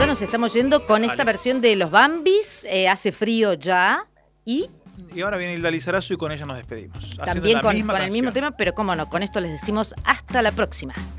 nos estamos yendo con esta versión de los Bambis. Hace frío ya. Y ahora viene Hilda Lizarazu y con ella nos despedimos. También con el mismo tema, pero cómo no, con esto les decimos hasta la próxima.